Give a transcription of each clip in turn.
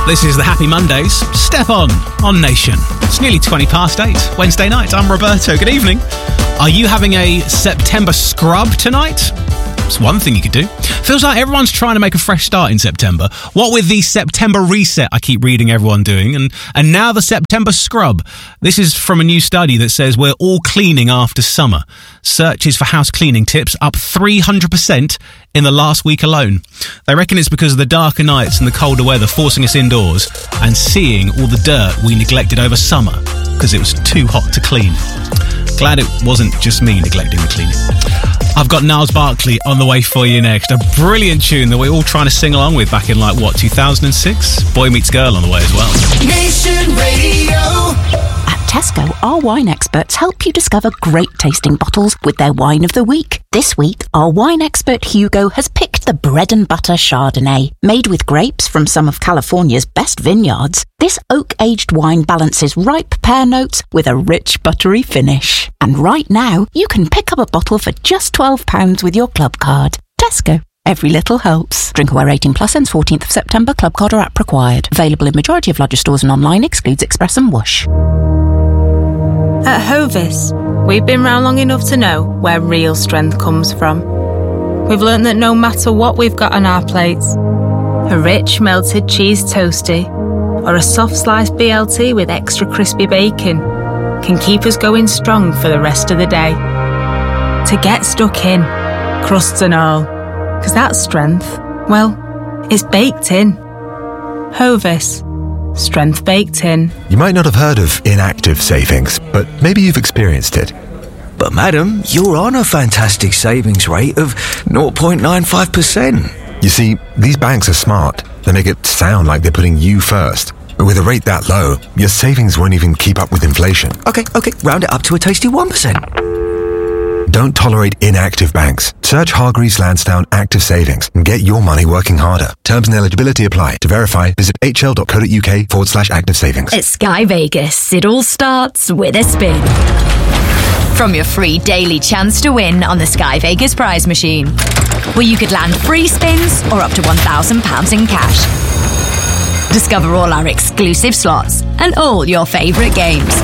This is the Happy Mondays. Step on Nation. It's nearly 8:20, Wednesday night. I'm Roberto. Good evening. Are you having a September scrub tonight? It's one thing you could do. Feels like everyone's trying to make a fresh start in September. What with the September reset I keep reading everyone doing, and now the September scrub. This is from a new study that says we're all cleaning after summer. Searches for house cleaning tips up 300% in the last week alone. They reckon it's because of the darker nights and the colder weather forcing us indoors and seeing all the dirt we neglected over summer because it was too hot to clean. Glad it wasn't just me neglecting the cleaning. I've got Niles Barkley on the way for you next. A brilliant tune that we're all trying to sing along with back in 2006? Boy Meets Girl on the way as well. Nation Radio. At Tesco, our wine experts help you discover great tasting bottles with their wine of the week. This week, our wine expert Hugo has picked the Bread and Butter Chardonnay. Made with grapes from some of California's best vineyards, this oak-aged wine balances ripe pear notes with a rich buttery finish. And right now, you can pick up a bottle for just £12 with your club card. Tesco. Every little helps. Drinkaware 18 plus ends 14th of September. Club card or app required. Available in majority of larger stores and online. Excludes Express and Whoosh. At Hovis, we've been round long enough to know where real strength comes from. We've learnt that no matter what we've got on our plates, a rich melted cheese toastie or a soft sliced BLT with extra crispy bacon can keep us going strong for the rest of the day. To get stuck in, crusts and all, because that strength, well, it's baked in. Hovis. Strength baked in. You might not have heard of inactive savings, but maybe you've experienced it. But madam, you're on a fantastic savings rate of 0.95%. You see, these banks are smart. They make it sound like they're putting you first. But with a rate that low, your savings won't even keep up with inflation. Okay, round it up to a tasty 1%. Don't tolerate inactive banks. Search Hargreaves Lansdowne Active Savings and get your money working harder. Terms and eligibility apply. To verify, visit hl.co.uk/active savings. At Sky Vegas, it all starts with a spin. From your free daily chance to win on the Sky Vegas prize machine, where you could land free spins or up to £1,000 in cash. Discover all our exclusive slots and all your favourite games.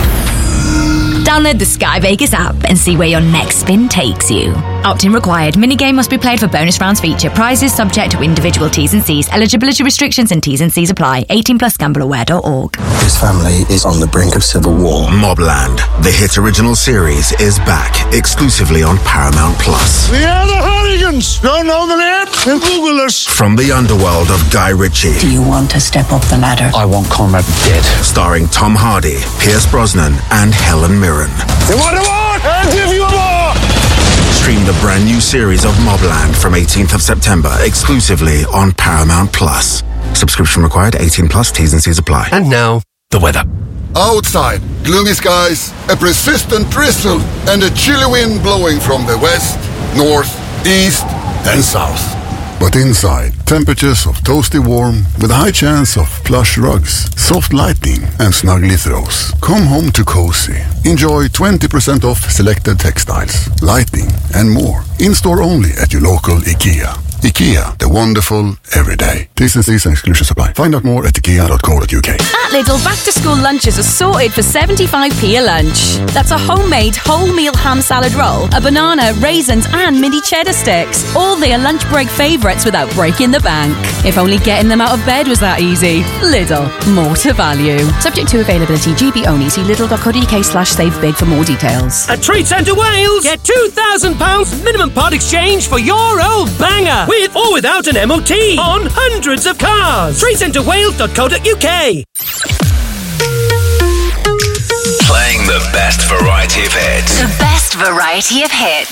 Download the Sky Vegas app and see where your next spin takes you. Opt-in required. Minigame must be played for bonus rounds feature. Prizes subject to individual T's and C's. Eligibility restrictions and T's and C's apply. 18 plus gambleaware.org. This family is on the brink of civil war. Mobland, the hit original series, is back exclusively on Paramount Plus. We are the Hooligans. Don't know the name? Then Google us. From the underworld of Guy Ritchie. Do you want to step up the ladder? I want Conrad dead. Starring Tom Hardy, Pierce Brosnan, and Helen Mirren. You want more? I'll give you more. Stream the brand new series of Mobland from 18th of September exclusively on Paramount Plus. Subscription required. 18 plus. T's and C's apply. And now, the weather. Outside, gloomy skies, a persistent drizzle, and a chilly wind blowing from the west, north, east, and south. But inside, temperatures of toasty warm with a high chance of plush rugs, soft lighting, and snuggly throws. Come home to cozy. Enjoy 20% off selected textiles, lighting, and more. In-store only at your local IKEA. IKEA, the wonderful everyday. T's and C's and exclusions apply. Find out more at ikea.co.uk. At Lidl, back-to-school lunches are sorted for 75p a lunch. That's a homemade whole-meal ham salad roll, a banana, raisins and mini cheddar sticks. All their lunch break favourites without breaking the bank. If only getting them out of bed was that easy. Lidl, more to value. Subject to availability, GB only. See lidl.co.uk/savebig for more details. At Trade Centre Wales, get £2,000 minimum part exchange for your old banger. With or without an MOT on hundreds of cars. TradeCentreWales.co.uk. Playing the best variety of hits. The best variety of hits.